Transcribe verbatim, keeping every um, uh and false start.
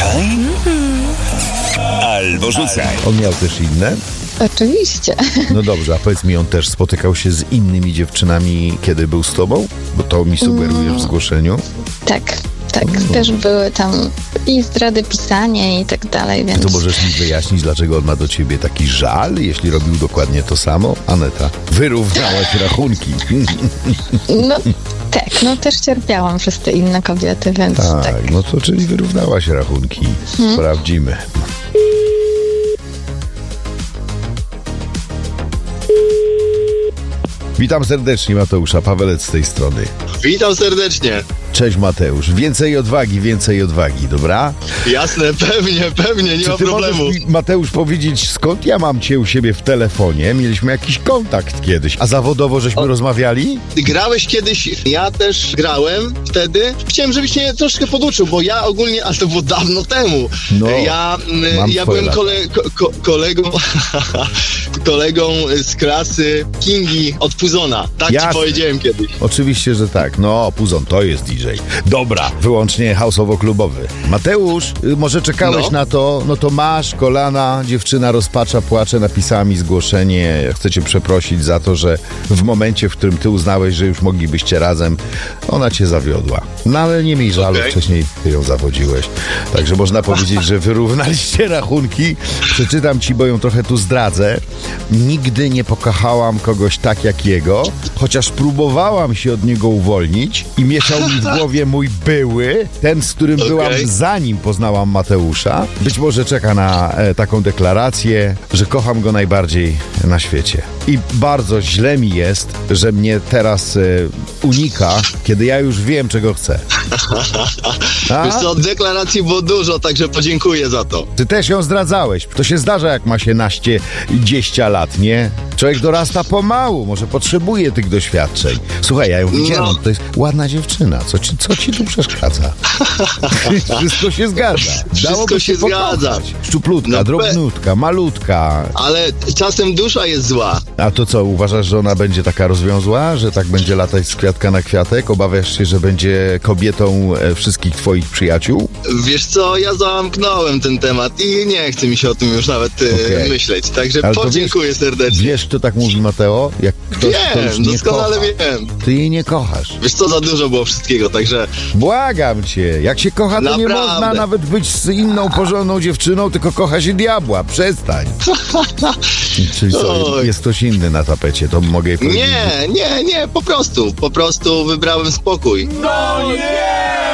Słuchaj albo rzucaj. On miał też inne? Oczywiście. No dobrze, a powiedz mi, on też spotykał się z innymi dziewczynami, kiedy był z tobą? Bo to mi sugerujesz w zgłoszeniu. Tak, tak. Też były tam i zdrady pisania i tak dalej, więc... To możesz mi wyjaśnić, dlaczego on ma do ciebie taki żal, jeśli robił dokładnie to samo? Aneta, wyrównałaś rachunki. No tak, no też cierpiałam przez te inne kobiety, więc tak. Tak, no to czyli wyrównałaś rachunki. Hmm? Sprawdzimy. Witam serdecznie, Mateusza, Pawelec z tej strony. Witam serdecznie. Cześć Mateusz, więcej odwagi, więcej odwagi, dobra? Jasne, pewnie, pewnie, nie Czy ma ty problemu. możesz mi, Mateusz, powiedzieć, skąd ja mam cię u siebie w telefonie? Mieliśmy jakiś kontakt kiedyś, a zawodowo żeśmy o... rozmawiali? Grałeś kiedyś, ja też grałem wtedy. Chciałem, żebyś mnie troszkę poduczył, bo ja ogólnie, ale to było dawno temu. No, ja ja byłem kole, ko, kolegą kolegą z klasy Kingi od Puzona. Tak Jasne. Ci powiedziałem kiedyś. Oczywiście, że tak. No, Puzon to jest D J. Dobra, wyłącznie house'owo-klubowy. Mateusz, może czekałeś no. na to? No to masz, kolana, dziewczyna rozpacza, płacze, napisała mi zgłoszenie. Chcę cię przeprosić za to, że w momencie, w którym ty uznałeś, że już moglibyście razem, ona cię zawiodła. No ale nie miej żalu, okay. Wcześniej ty ją zawodziłeś. Także można powiedzieć, że wyrównaliście rachunki. Przeczytam ci, bo ją trochę tu zdradzę. Nigdy nie pokochałam kogoś tak jak jego, chociaż próbowałam się od niego uwolnić i mieszał mi w głowie mój były, ten, z którym okay. byłam zanim poznałam Mateusza. Być może czeka na e, taką deklarację, że kocham go najbardziej na świecie. I bardzo źle mi jest, że mnie teraz e, unika, kiedy ja już wiem, czego chcę. Wiesz co, deklaracji było dużo, także podziękuję za to. Ty też ją zdradzałeś. To się zdarza, jak ma się naście i dzieścia lat, nie? Człowiek dorasta pomału, może potrzebuje tych doświadczeń. Słuchaj, ja ją widziałem, no. To jest ładna dziewczyna. Co ci, co ci tu przeszkadza? Wszystko się zgadza. Wszystko się, się zgadza. Szczuplutka, no, drobnutka, malutka. Ale czasem dusza jest zła. A to co, uważasz, że ona będzie taka rozwiązła? Że tak będzie latać z kwiatka na kwiatek? Obawiasz się, że będzie kobietą e, wszystkich twoich przyjaciół? Wiesz co, ja zamknąłem ten temat i nie chce mi się o tym już nawet e, okay. myśleć. Także ale podziękuję wiesz, serdecznie. Wiesz, kto tak mówi, Mateo? Jak ktoś, wiem, kto już doskonale nie kocha. wiem. Ty jej nie kochasz. Wiesz co, za dużo było wszystkiego, także... Błagam cię, jak się kocha, to naprawdę. Nie można nawet być z inną porządną dziewczyną, tylko kocha się diabła. Przestań. Czyli co, jest ktoś inny na tapecie, to mogę jej powiedzieć. Nie, nie, nie, po prostu, po prostu wybrałem spokój. No nie!